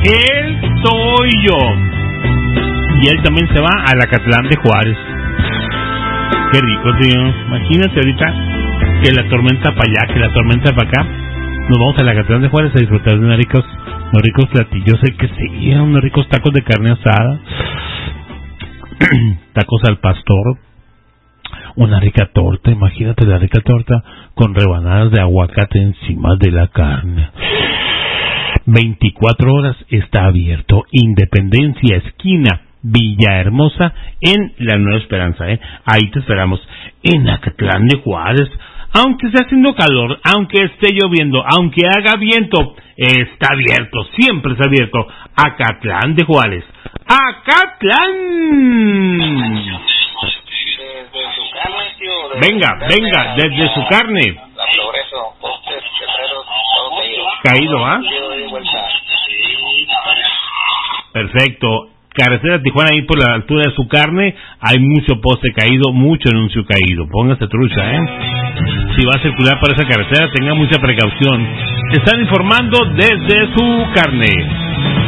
Él soy yo. Y él también se va a Acatlán de Juárez. Qué rico, tío. Imagínate ahorita que la tormenta para allá, que la tormenta para acá. Nos vamos a Acatlán de Juárez a disfrutar de unos ricos platillos. Sé que sí, unos ricos tacos de carne asada. Tacos al pastor. Una rica torta, imagínate la rica torta con rebanadas de aguacate encima de la carne. 24 horas está abierto. Independencia, esquina Villahermosa, en la Nueva Esperanza, Ahí te esperamos, en Acatlán de Juárez. Aunque esté haciendo calor, aunque esté lloviendo, aunque haga viento, está abierto, siempre está abierto. Acatlán de Juárez. ¡¡Acatlán! Venga, desde su carne. Caído, ¿ah? Perfecto. Carretera Tijuana, ahí por la altura de su carne, hay mucho poste caído, mucho anuncio caído. Póngase trucha, Si va a circular por esa carretera, tenga mucha precaución. Están informando desde su carne.